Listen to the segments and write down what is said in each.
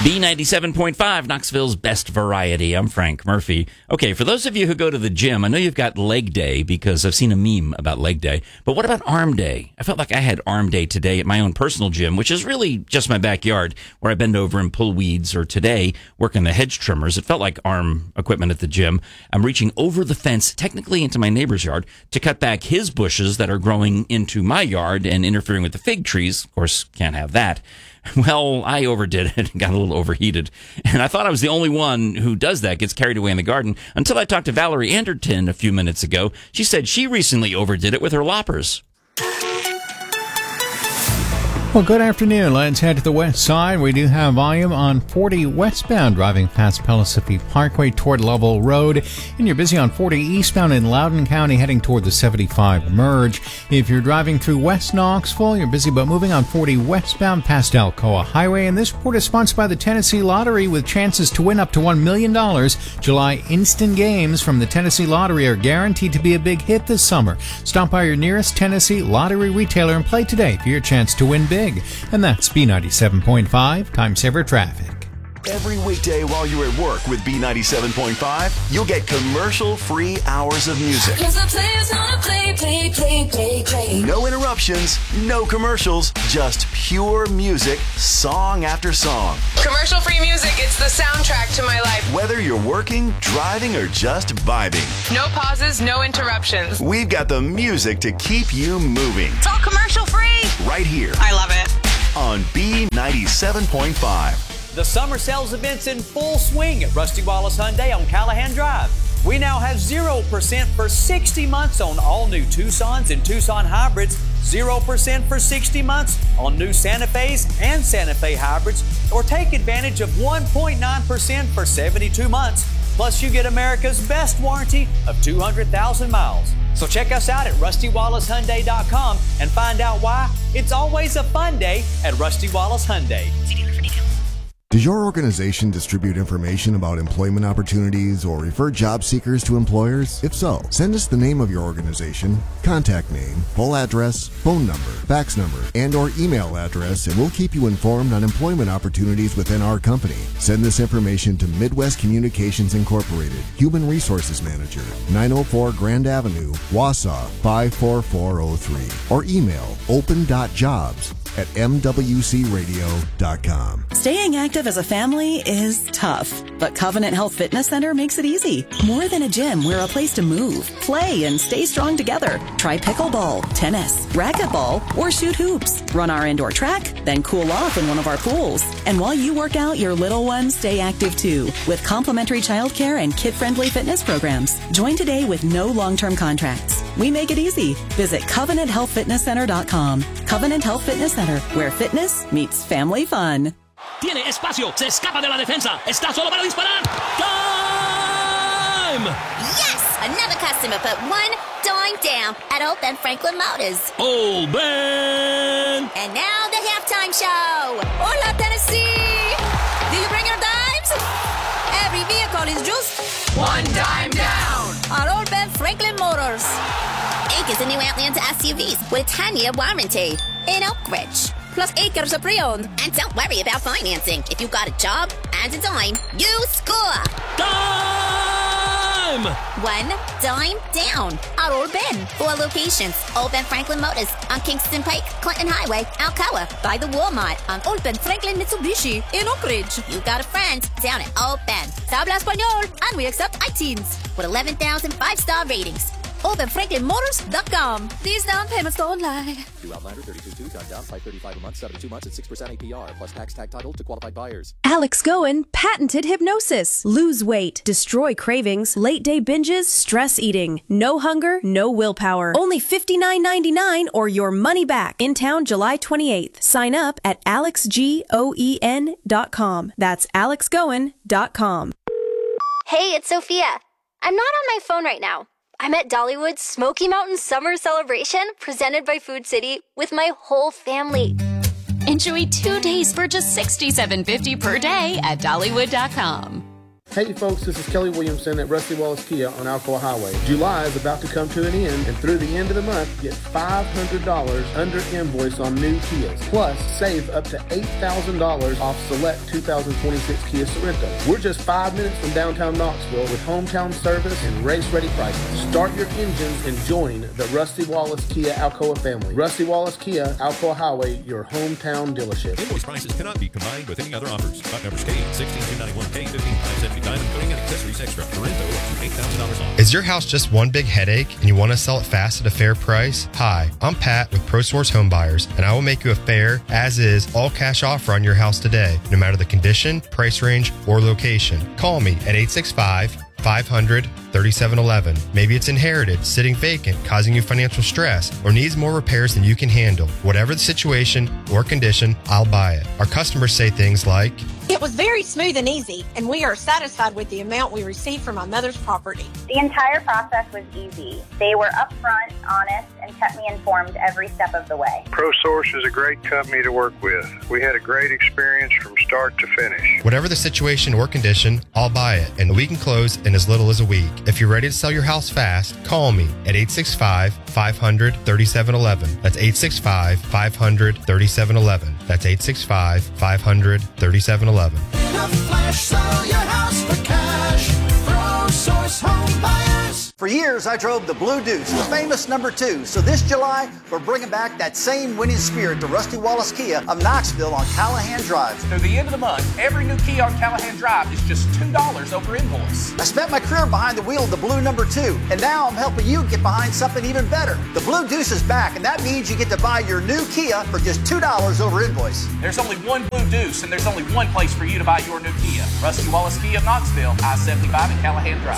B97.5, Knoxville's best variety. I'm Frank Murphy. Okay, for those of you who go to the gym, I know you've got leg day because I've seen a meme about leg day. But what about arm day? I felt like I had arm day today at my own personal gym, which is really just my backyard where I bend over and pull weeds, or today, working the hedge trimmers. It felt like arm equipment at the gym. I'm reaching over the fence, technically into my neighbor's yard, to cut back his bushes that are growing into my yard and interfering with the fig trees. Of course, can't have that. Well, I overdid it and got a little overheated. And I thought I was the only one who does that, gets carried away in the garden, until I talked to Valerie Anderton a few minutes ago. She said she recently overdid it with her loppers. Well, good afternoon. Let's head to the west side. We do have volume on 40 westbound driving past Pellissippi Parkway toward Lovell Road. And you're busy on 40 eastbound in Loudoun County heading toward the 75 merge. If you're driving through West Knoxville, you're busy but moving on 40 westbound past Alcoa Highway. And this report is sponsored by the Tennessee Lottery with chances to win up to $1 million. July instant games from the Tennessee Lottery are guaranteed to be a big hit this summer. Stop by your nearest Tennessee Lottery retailer and play today for your chance to win big. And that's B97.5 Time Saver Traffic. Every weekday while you're at work with B97.5, you'll get commercial-free hours of music. No interruptions, no commercials, just pure music, song after song. Commercial-free music, it's the soundtrack to my life. Whether you're working, driving, or just vibing. No pauses, no interruptions. We've got the music to keep you moving. It's all commercial-free. Right here. I love it. On B97.5. The summer sales event's in full swing at Rusty Wallace Hyundai on Callahan Drive. We now have 0% for 60 months on all new Tucsons and Tucson hybrids, 0% for 60 months on new Santa Fe's and Santa Fe hybrids, or take advantage of 1.9% for 72 months. Plus, you get America's best warranty of 200,000 miles. So check us out at RustyWallaceHyundai.com and find out why it's always a fun day at Rusty Wallace Hyundai. See dealer for details. Does your organization distribute information about employment opportunities or refer job seekers to employers? If so, send us the name of your organization, contact name, full address, phone number, fax number, and or email address, and we'll keep you informed on employment opportunities within our company. Send this information to Midwest Communications Incorporated, Human Resources Manager, 904 Grand Avenue, Wausau 54403, or email open.jobs@mwcradio.com. Staying active as a family is tough, but Covenant Health Fitness Center makes it easy. More than a gym, we're a place to move, play, and stay strong together. Try pickleball, tennis, racquetball, or shoot hoops. Run our indoor track, then cool off in one of our pools. And while you work out, your little ones stay active too, with complimentary childcare and kid-friendly fitness programs. Join today with no long-term contracts. We make it easy. Visit CovenantHealthFitnessCenter.com. Covenant Health Fitness Center, where fitness meets family fun. Tiene espacio, se escapa de la defensa, está solo para disparar. Time! Yes! Another customer put one dime down at Old Ben Franklin Motors. Old Ben! And now the halftime show. Hola, Tennessee! Do you bring your dimes? Every vehicle is just one dime down at Old Ben Franklin Motors. Inc is a new Outlander SUVs with a 10-year warranty in Oak Ridge. Plus acres of pre-owned. And don't worry about financing. If you got a job and a dime, you score. Time! One dime down at Old Ben. 4 locations. Old Ben Franklin Motors on Kingston Pike, Clinton Highway, Alcoa. By the Walmart on Old Ben Franklin Mitsubishi in Oak Ridge. You got a friend down at Old Ben. Habla Español, and we accept iTeens with 11,000 5-star ratings. OpenFranklinMotors.com. These down payments don't lie. New Outlander 32.2, time down, $535 a month, 72 months at 6% APR, plus tax tag title to qualified buyers. Alex Goen, patented hypnosis. Lose weight, destroy cravings, late day binges, stress eating. No hunger, no willpower. Only $59.99 or your money back. In town July 28th. Sign up at AlexGoen.com. That's AlexGoen.com. Hey, it's Sophia. I'm not on my phone right now. I'm at Dollywood's Smoky Mountain Summer Celebration presented by Food City with my whole family. Enjoy 2 days for just $67.50 per day at Dollywood.com. Hey folks, this is Kelly Williamson at Rusty Wallace Kia on Alcoa Highway. July is about to come to an end, and through the end of the month, get $500 under invoice on new Kias. Plus, save up to $8,000 off select 2026 Kia Sorento. We're just 5 minutes from downtown Knoxville with hometown service and race-ready prices. Start your engines and join the Rusty Wallace Kia Alcoa family. Rusty Wallace Kia, Alcoa Highway, your hometown dealership. Invoice prices cannot be combined with any other offers. Spot numbers K, 16291K, 15575, including accessories extra. Sorento up to $8,000 off. Is your house just one big headache and you want to sell it fast at a fair price? Hi, I'm Pat with ProSource Home Buyers, and I will make you a fair, as-is, all-cash offer on your house today, no matter the condition, price range, or location. Call me at 865-500-3711. Maybe it's inherited, sitting vacant, causing you financial stress, or needs more repairs than you can handle. Whatever the situation or condition, I'll buy it. Our customers say things like, "It was very smooth and easy, and we are satisfied with the amount we received from my mother's property." The entire process was easy. They were upfront, honest, and kept me informed every step of the way. ProSource is a great company to work with. We had a great experience from start to finish. Whatever the situation or condition, I'll buy it, and we can close in as little as a week. If you're ready to sell your house fast, call me at 865-500-3711. That's 865-500-3711. That's 865-500-3711. In a flash, sell your house for cash. ProSource Home Buyers. For years, I drove the Blue Deuce, the famous #2. So this July, we're bringing back that same winning spirit to Rusty Wallace Kia of Knoxville on Callahan Drive. Through the end of the month, every new Kia on Callahan Drive is just $2 over invoice. I spent my career behind the wheel of the Blue #2, and now I'm helping you get behind something even better. The Blue Deuce is back, and that means you get to buy your new Kia for just $2 over invoice. There's only one Blue Deuce, and there's only one place for you to buy your new Kia. Rusty Wallace Kia of Knoxville, I-75 and Callahan Drive.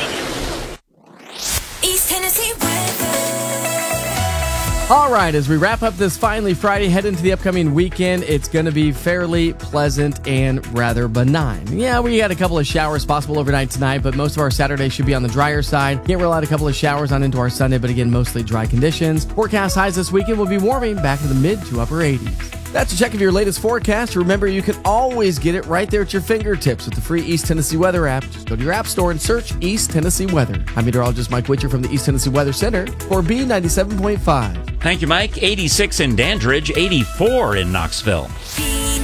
East Tennessee weather. All right, as we wrap up this finally Friday, head into the upcoming weekend, it's going to be fairly pleasant and rather benign. Yeah, we had a couple of showers possible overnight tonight, but most of our Saturday should be on the drier side. Can't rule out a couple of showers on into our Sunday, but again, mostly dry conditions. Forecast highs this weekend will be warming back in the mid to upper 80s. That's a check of your latest forecast. Remember, you can always get it right there at your fingertips with the free East Tennessee Weather app. Just go to your app store and search East Tennessee Weather. I'm meteorologist Mike Witcher from the East Tennessee Weather Center for B97.5. Thank you, Mike. 86 in Dandridge, 84 in Knoxville.